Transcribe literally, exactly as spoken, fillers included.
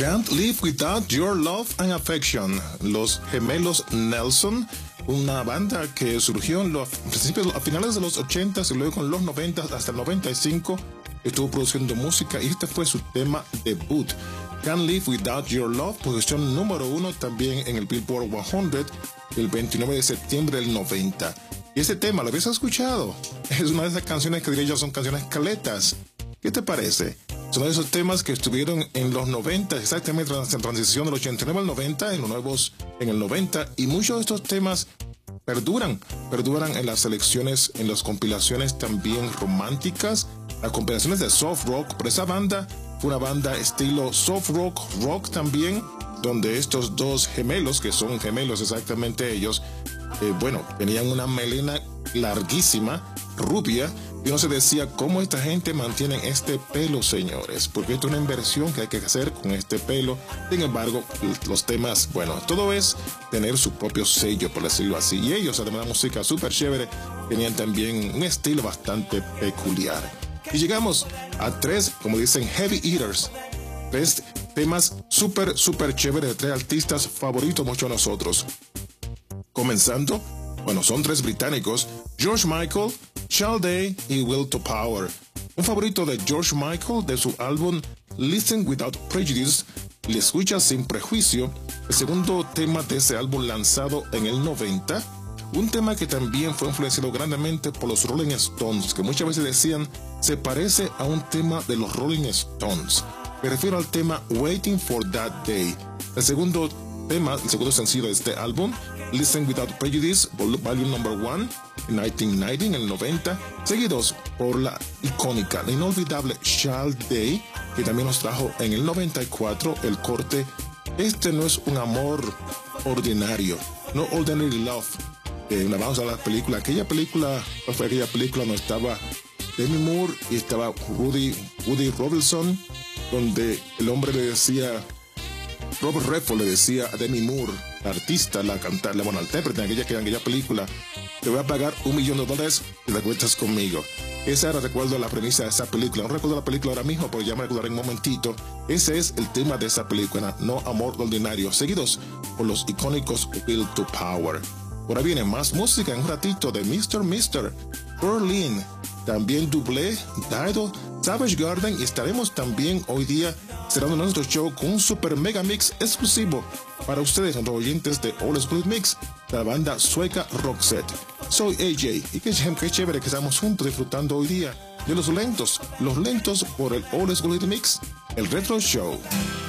Can't Live Without Your Love and Affection. Los gemelos Nelson, una banda que surgió en los principios, a finales de los ochenta y luego en los noventa hasta el noventa y cinco estuvo produciendo música y este fue su tema debut. Can't Live Without Your Love, posición número uno también en el Billboard cien el veintinueve de septiembre del noventa. Y ese tema, ¿lo habías escuchado? Es una de esas canciones que diría yo son canciones caletas. ¿Qué te parece? Son de esos temas que estuvieron en los noventa, exactamente en transición del ochenta y nueve al noventa, en los nuevos en el noventa, y muchos de estos temas perduran, perduran en las selecciones, en las compilaciones también románticas, las compilaciones de soft rock, pero esa banda fue una banda estilo soft rock, rock también, donde estos dos gemelos, que son gemelos exactamente ellos, eh, bueno, tenían una melena larguísima, rubia, y uno se decía, ¿cómo esta gente mantiene este pelo, señores? Porque esto es una inversión que hay que hacer con este pelo. Sin embargo, los temas, bueno, todo es tener su propio sello, por decirlo así. Y ellos, además de música súper chévere, tenían también un estilo bastante peculiar. Y llegamos a tres, como dicen, heavy eaters. Tres temas súper, súper chéveres de tres artistas favoritos muchos de nosotros. Comenzando, bueno, son tres británicos, George Michael, Charles Day y Will to Power. Un favorito de George Michael de su álbum Listen Without Prejudice, Le escucha sin prejuicio, el segundo tema de ese álbum lanzado en el noventa, un tema que también fue influenciado grandemente por los Rolling Stones, que muchas veces decían se parece a un tema de los Rolling Stones. Me refiero al tema Waiting for That Day. El segundo tema, el segundo sencillo de este álbum, Listen Without Prejudice, Volume Number One, en mil novecientos noventa, en el noventa, seguidos por la icónica, la inolvidable Charles Day, que también nos trajo en el noventa y cuatro el corte Este no es un amor ordinario, No Ordinary Love. Eh, vamos a la película, aquella película, ¿cuál fue aquella película? No estaba Demi Moore y estaba Woody, Woody Robinson, donde el hombre le decía, Robert Redford le decía a Demi Moore, la artista, la cantante, la bueno, intérprete en aquella, en aquella película, te voy a pagar un millón de dólares si te cuentas conmigo. Esa era, recuerdo, la premisa de esa película. No recuerdo la película ahora mismo, pero ya me recordaré en un momentito. Ese es el tema de esa película, No Amor Ordinario, seguidos por los icónicos Will to Power. Ahora viene más música en un ratito de mister mister, Berlin, también Double, Dido, Savage Garden, y estaremos también hoy día cerrando nuestro show con un super mega mix exclusivo para ustedes, nuestros oyentes de All School Mix, la banda sueca Roxette. Soy A J y qué, qué chévere que estamos juntos disfrutando hoy día de los lentos, los lentos por el All School Mix, el Retro Show.